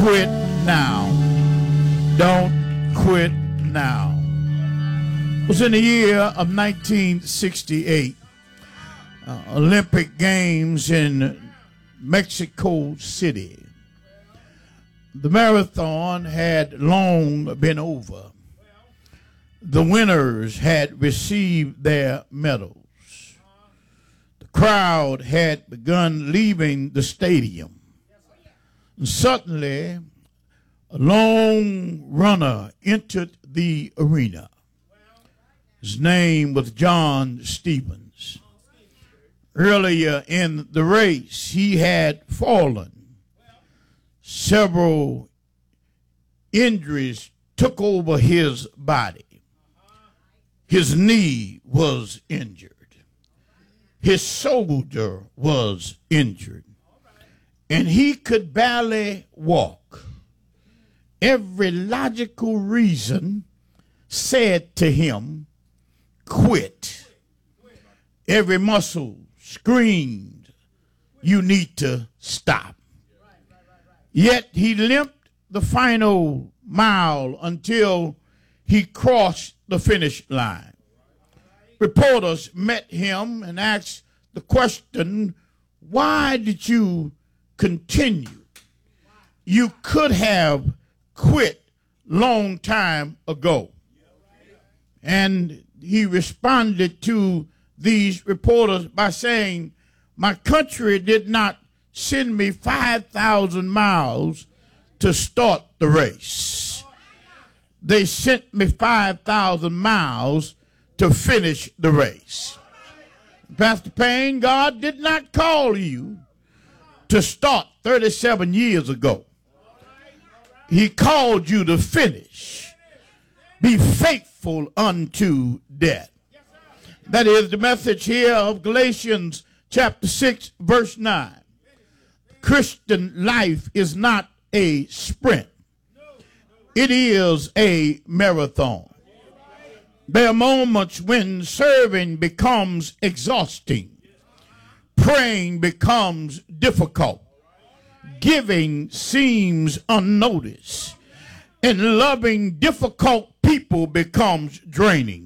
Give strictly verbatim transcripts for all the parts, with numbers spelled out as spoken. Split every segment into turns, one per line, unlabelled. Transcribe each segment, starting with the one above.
quit now. Don't quit now. It was in the year of nineteen sixty-eight. Uh, Olympic Games in Mexico City. The marathon had long been over. The winners had received their medals. The crowd had begun leaving the stadium. And suddenly, a long runner entered the arena. His name was John Stevens. Earlier in the race, he had fallen. Several injuries took over his body. His knee was injured. His shoulder was injured. And he could barely walk. Every logical reason said to him, quit. Every muscle screamed, you need to stop. Yet he limped the final mile until he crossed the finish line. Reporters met him and asked the question, why did you continue? You could have quit long time ago. And he responded to these reporters by saying, my country did not send me five thousand miles to start the race. They sent me five thousand miles to finish the race. Pastor Payne, God did not call you to start thirty-seven years ago. He called you to finish. Be faithful unto death. That is the message here of Galatians chapter six, verse nine. Christian life is not a sprint. It is a marathon. There are moments when serving becomes exhausting. Praying becomes difficult. Giving seems unnoticed. And loving difficult people becomes draining.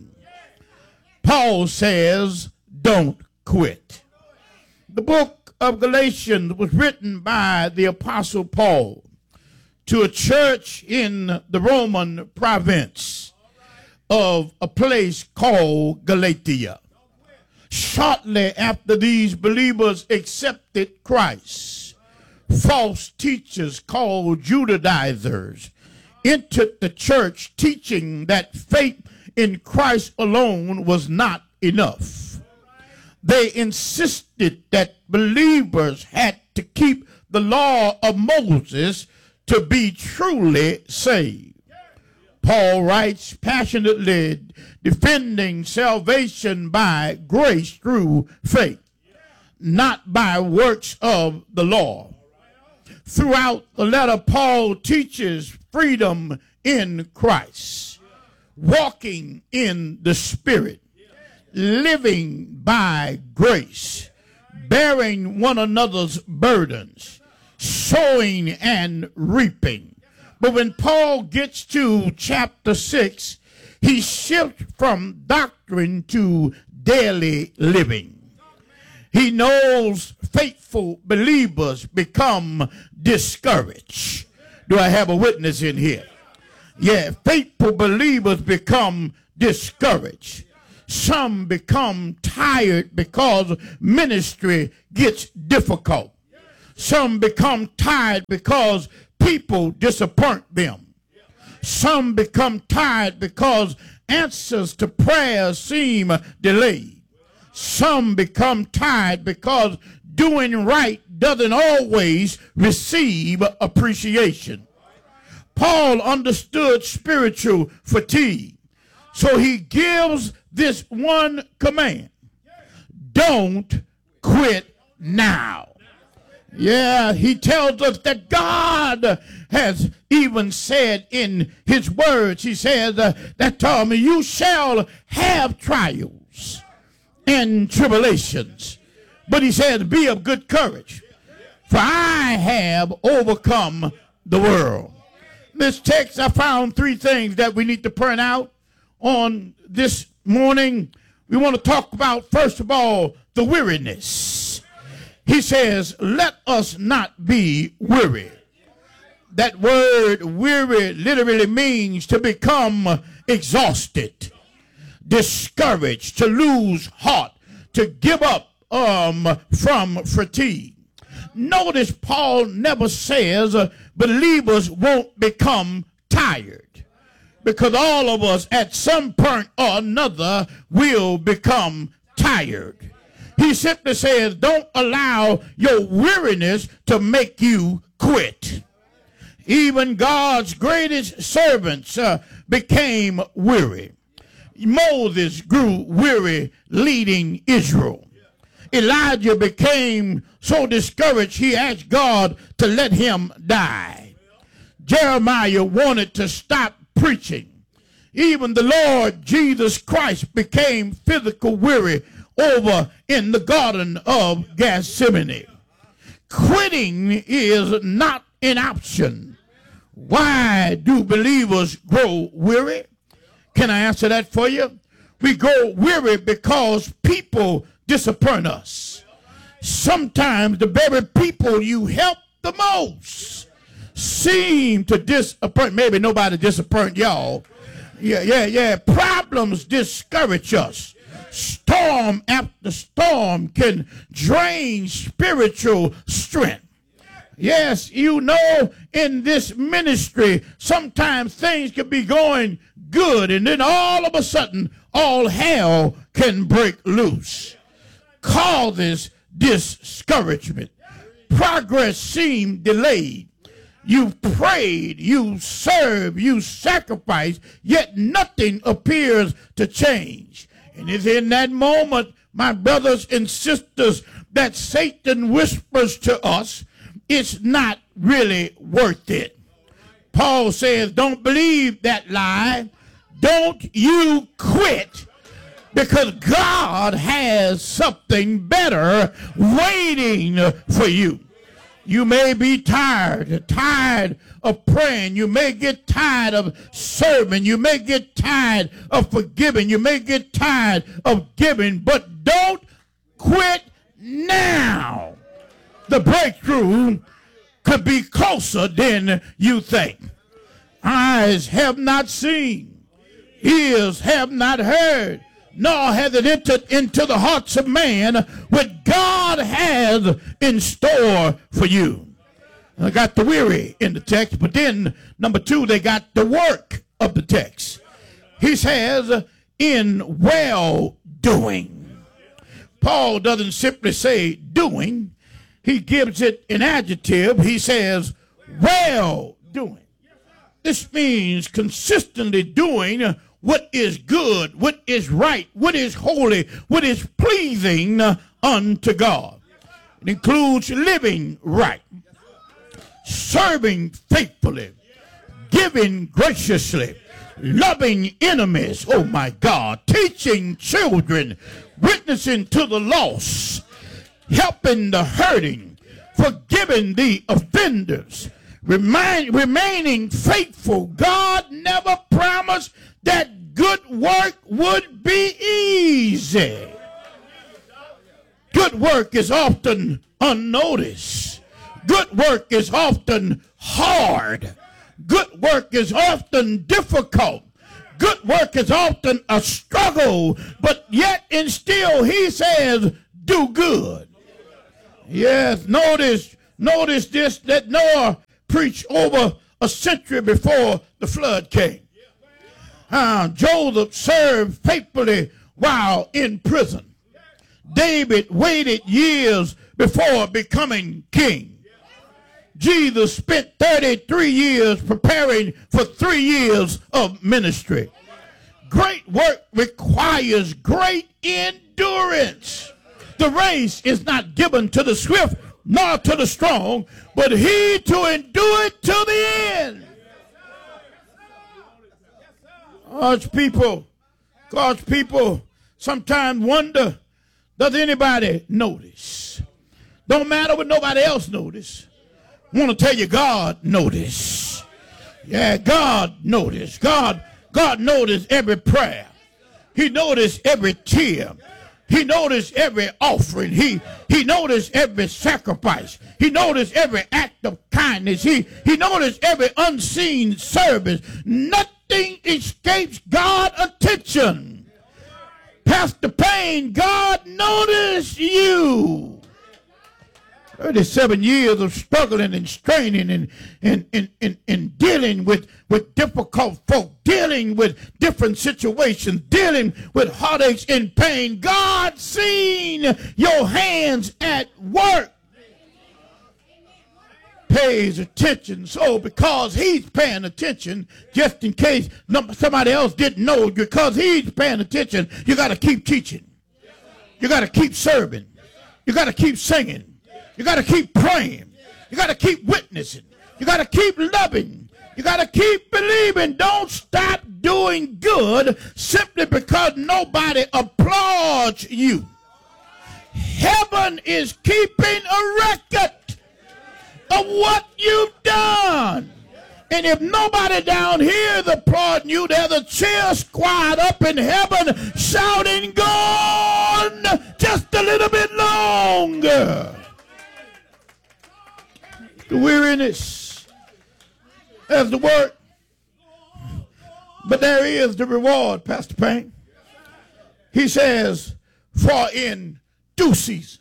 Paul says, don't quit. The book of Galatians was written by the Apostle Paul to a church in the Roman province of a place called Galatia. Shortly after these believers accepted Christ, false teachers called Judaizers entered the church teaching that faith in Christ alone was not enough. They insisted that believers had to keep the law of Moses to be truly saved. Paul writes passionately, defending salvation by grace through faith, not by works of the law. Throughout the letter, Paul teaches freedom in Christ, walking in the Spirit, living by grace, bearing one another's burdens, sowing and reaping. But when Paul gets to chapter six, he shifts from doctrine to daily living. He knows faithful believers become discouraged. Do I have a witness in here? Yeah, faithful believers become discouraged. Some become tired because ministry gets difficult. Some become tired because people disappoint them. Some become tired because answers to prayers seem delayed. Some become tired because doing right doesn't always receive appreciation. Paul understood spiritual fatigue, so he gives this one command: don't quit now. Yeah, he tells us that God has even said in his words, he says uh, that told me you shall have trials and tribulations. But he says, be of good courage, for I have overcome the world. This text, I found three things that we need to print out on this morning. We want to talk about, first of all, the weariness. He says, let us not be weary. That word weary literally means to become exhausted, discouraged, to lose heart, to give up um, from fatigue. Notice Paul never says uh, believers won't become tired, because all of us at some point or another will become tired. He simply says, don't allow your weariness to make you quit. Even God's greatest servants uh, became weary. Moses grew weary leading Israel. Elijah became so discouraged he asked God to let him die. Jeremiah wanted to stop preaching. Even the Lord Jesus Christ became physical weary over in the Garden of Gethsemane. Quitting is not an option. Why do believers grow weary? Can I answer that for you? We grow weary because people disappoint us. Sometimes the very people you help the most seem to disappoint. Maybe nobody disappoint y'all. Yeah, yeah, yeah. Problems discourage us. Storm after storm can drain spiritual strength. Yes, you know, in this ministry, sometimes things can be going good, and then all of a sudden, all hell can break loose. Causes discouragement. Progress seems delayed. You've prayed, you serve, you sacrifice, yet nothing appears to change. And it's in that moment, my brothers and sisters, that Satan whispers to us, it's not really worth it. Paul says, don't believe that lie. Don't you quit, because God has something better waiting for you. You may be tired, tired of praying. You may get tired of serving. You may get tired of forgiving. You may get tired of giving, but don't quit now. The breakthrough could be closer than you think. Eyes have not seen, ears have not heard, nor has it entered into the hearts of man what God has in store for you. I got the weary in the text, but then number two, they got the work of the text. He says, in well-doing. Paul doesn't simply say doing. He gives it an adjective. He says, well-doing. This means consistently doing what is good, what is right, what is holy, what is pleasing unto God. It includes living right, serving faithfully, giving graciously, loving enemies, oh my God, teaching children, witnessing to the lost, helping the hurting, forgiving the offenders, remind, remaining faithful. God never promised that good work would be easy. Good work is often unnoticed. Good work is often hard. Good work is often difficult. Good work is often a struggle, but yet and still he says, do good. Yes, notice, notice this, that Noah preached over a century before the flood came. Uh, Joseph served faithfully while in prison. David waited years before becoming king. Jesus spent thirty-three years preparing for three years of ministry. Great work requires great endurance. The race is not given to the swift nor to the strong, but he to endure it to the end. God's people, God's people sometimes wonder, does anybody notice? Don't matter what nobody else notice. I want to tell you, God noticed. Yeah, God noticed. God, God noticed every prayer. He noticed every tear. He noticed every offering. He, he noticed every sacrifice. He noticed every act of kindness. He, he noticed every unseen service. Nothing escapes God's attention. Pastor Payne, God noticed you. thirty-seven years of struggling and straining and, and, and, and, and dealing with, with difficult folk, dealing with different situations, dealing with heartaches and pain. God seen your hands at work. Pays attention. So because he's paying attention, just in case somebody else didn't know, because he's paying attention, you got to keep teaching. You got to keep serving. You got to keep singing. You got to keep praying. You got to keep witnessing. You got to keep loving. You got to keep believing. Don't stop doing good simply because nobody applauds you. Heaven is keeping a record of what you've done. And if nobody down here is applauding you, there's a cheer squad up in heaven shouting, "Go on just a little bit longer." The weariness as the work, but there is the reward, Pastor Payne. He says, "For in due season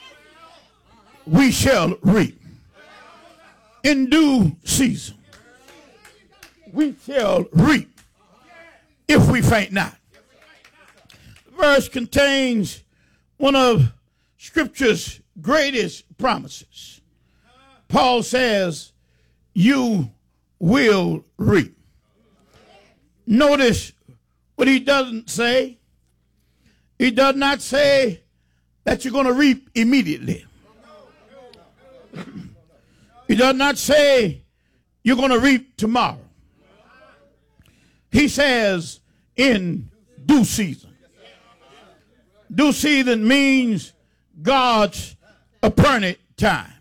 we shall reap." In due season we shall reap if we faint not. The verse contains one of Scripture's greatest promises. Paul says, "You will reap." Notice what he doesn't say. He does not say that you're going to reap immediately. He does not say you're going to reap tomorrow. He says in due season. Due season means God's appointed time.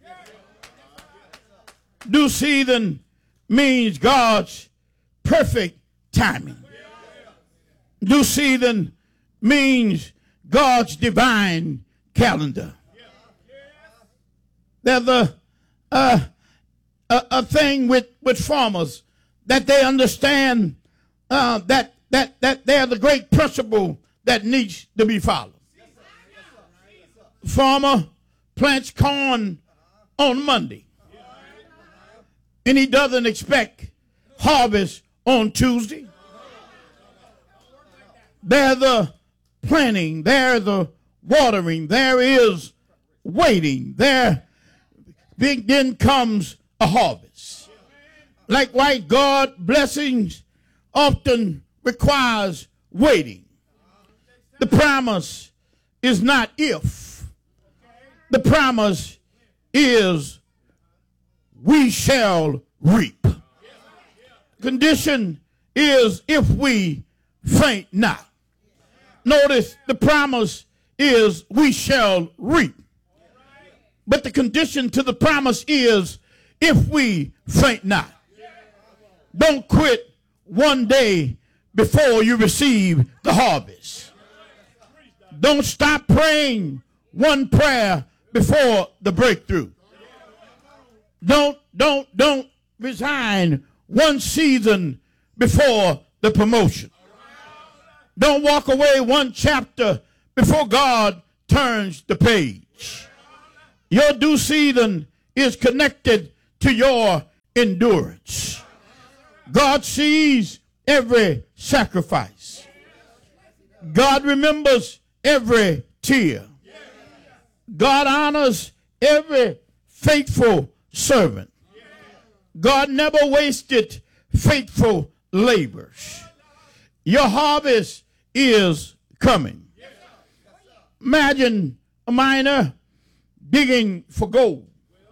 Due season means God's perfect timing. Due season means God's divine calendar. There's a, a, a, a thing with, with farmers that they understand uh, that, that, that they're the great principle that needs to be followed. Farmer plants corn on Monday, and he doesn't expect harvest on Tuesday. There's the planting, there's the watering, there is waiting, there then comes a harvest. Likewise, God's blessings often requires waiting. The promise is not if. The promise is we shall reap. Condition is if we faint not. Notice the promise is we shall reap. But the condition to the promise is if we faint not. Don't quit one day before you receive the harvest. Don't stop praying one prayer before the breakthrough. Don't, don't, don't resign one season before the promotion. Don't walk away one chapter before God turns the page. Your due season is connected to your endurance. God sees every sacrifice. God remembers every tear. God honors every faithful servant. God never wasted faithful labors. Your harvest is coming. Imagine a miner digging for gold.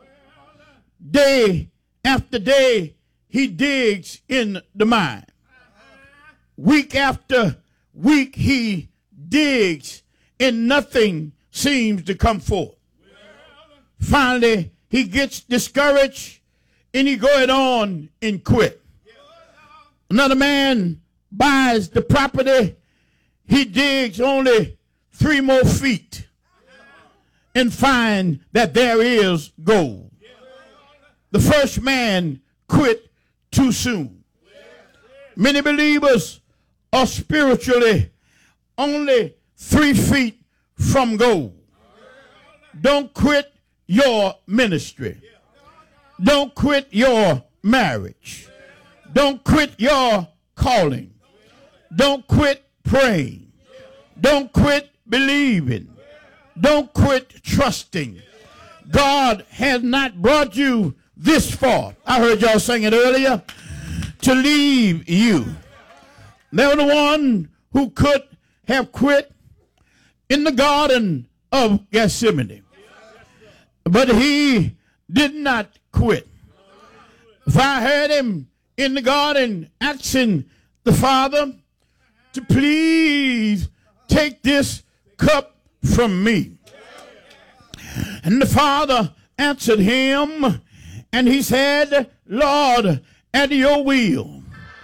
Day after day, he digs in the mine. Week after week, he digs and nothing seems to come forth. Finally, he gets discouraged and he go it on and quit. Another man buys the property. He digs only three more feet and find that there is gold. The first man quit too soon. Many believers are spiritually only three feet from gold. Don't quit your ministry. Don't quit your marriage. Don't quit your calling. Don't quit praying. Don't quit believing. Don't quit trusting. God has not brought you this far. I heard y'all sing it earlier. To leave you. They were the one who could have quit in the Garden of Gethsemane. But he did not quit. If I heard him in the garden asking the Father to please take this cup from me. And the Father answered him and he said, Lord, at your will,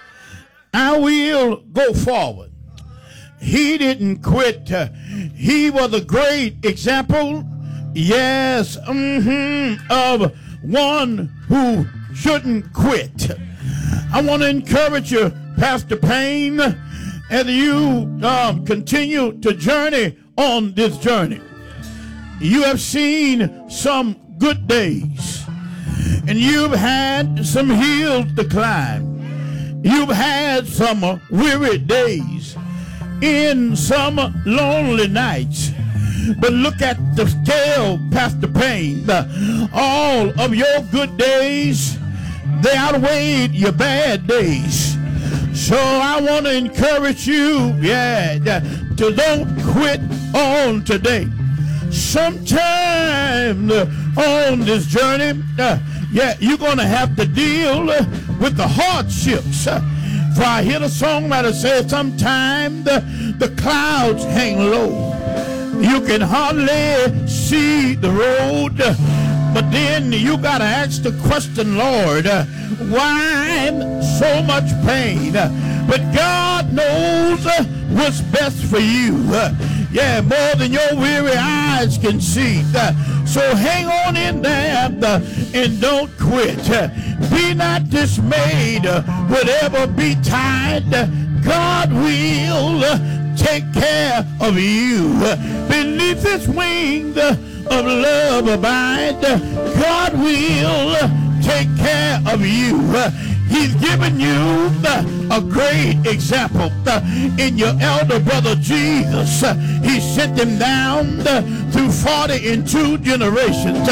I will go forward. He didn't quit. He was a great example, yes, mm-hmm, of one who shouldn't quit. I want to encourage you, Pastor Payne, as you um, continue to journey on this journey. You have seen some good days, and you've had some hills to climb. You've had some weary days, in some lonely nights. But look at the scale, Pastor Payne. The, all of your good days, they outweighed your bad days. So I want to encourage you, yeah, to don't quit on today. Sometime on this journey, uh, yeah, you're going to have to deal with the hardships. For I hear the songwriter say, sometimes the, the clouds hang low. You can hardly see the road. But then you got to ask the question, Lord, why so much pain? But God knows what's best for you. Yeah, more than your weary eyes can see. So hang on in there and don't quit. Be not dismayed, whatever betide. God will take care of you. Beneath his wings of love abide. God will take care of you. He's given you a great example in your elder brother Jesus. He sent him down through forty and two generations.